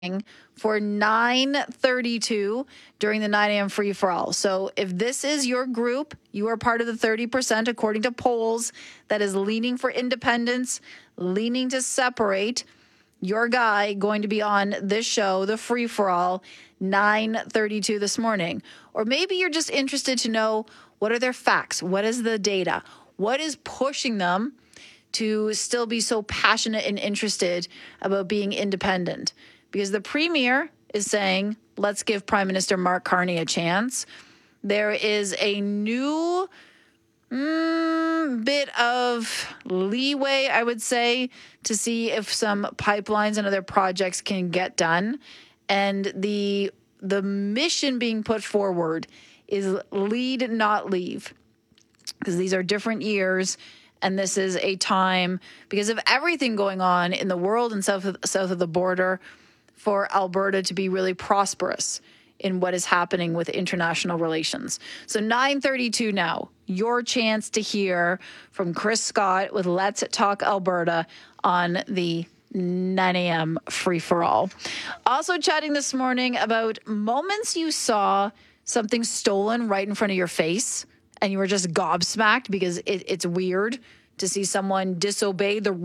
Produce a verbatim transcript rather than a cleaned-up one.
for nine thirty-two during the nine a.m. free-for-all. So if this is your group, you are part of the thirty percent, according to polls, that is leaning for independence, leaning to separate. Your guy going to be on this show, the free-for-all, nine thirty-two this morning. Or maybe you're just interested to know, what are their facts? What is the data? What is pushing them to still be so passionate and interested about being independent? Because the premier is saying, let's give Prime Minister Mark Carney a chance. There is a new mm, bit of leeway, I would say, to see if some pipelines and other projects can get done. And the the mission being put forward is lead, not leave. Because these are different years. And this is a time, because of everything going on in the world and south of, south of the border, for Alberta to be really prosperous in what is happening with international relations. So nine thirty-two now, your chance to hear from Chris Scott with Let's Talk Alberta on the nine a.m. free-for-all. Also chatting this morning about moments you saw something stolen right in front of your face and you were just gobsmacked because it, it's weird to see someone disobey the